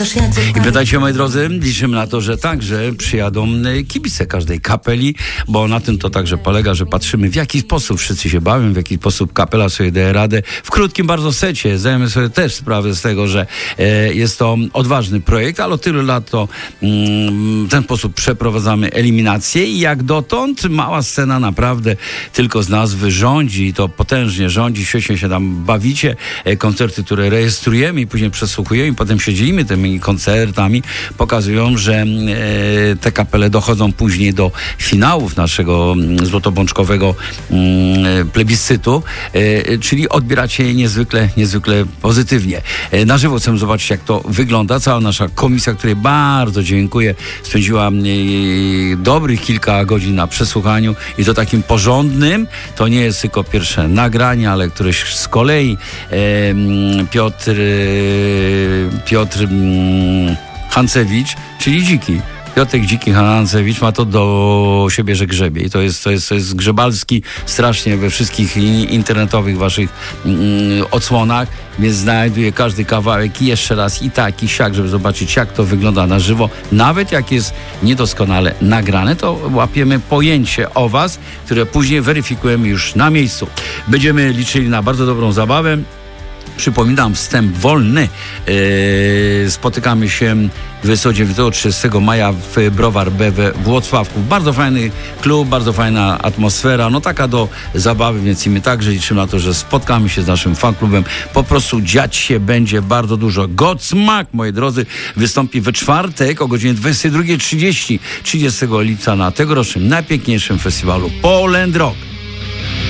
I pamiętajcie, moi drodzy, liczymy na to, że także przyjadą kibice każdej kapeli, bo na tym to także polega, że patrzymy, w jaki sposób wszyscy się bawią, w jaki sposób kapela sobie daje radę. W krótkim bardzo secie zdajemy sobie też sprawę z tego, że jest to odważny projekt, ale od tylu lat to w ten sposób przeprowadzamy eliminację i jak dotąd mała scena naprawdę tylko z nazwy rządzi i to potężnie rządzi, świetnie się tam bawicie, koncerty, które rejestrujemy i później przesłuchujemy i potem się dzielimy tymi koncertami, pokazują, że te kapele dochodzą później do finałów naszego złotobączkowego plebiscytu, czyli odbieracie je niezwykle pozytywnie. Na żywo chcę zobaczyć, jak to wygląda. Cała nasza komisja, której bardzo dziękuję, spędziła dobrych kilka godzin na przesłuchaniu i to takim porządnym. To nie jest tylko pierwsze nagranie, ale któreś z kolei Piotr Hancewicz, czyli Dziki. Piotrek Dziki Hancewicz ma to do siebie, że grzebie. I to jest Grzebalski strasznie we wszystkich internetowych waszych odsłonach, więc znajduje każdy kawałek i jeszcze raz i tak, i siak, żeby zobaczyć, jak to wygląda na żywo. Nawet jak jest niedoskonale nagrane, to łapiemy pojęcie o was, które później weryfikujemy już na miejscu. Będziemy liczyli na bardzo dobrą zabawę. Przypominam, wstęp wolny. Spotykamy się 29-30 maja w Browar B we Włocławku. Bardzo fajny klub, bardzo fajna atmosfera, no taka do zabawy, więc i my także liczymy na to, że spotkamy się z naszym fanklubem. Po prostu dziać się będzie bardzo dużo. Godsmack, moi drodzy, wystąpi we czwartek o godzinie 22:30 30 lipca na tegorocznym najpiękniejszym festiwalu Poland Rock.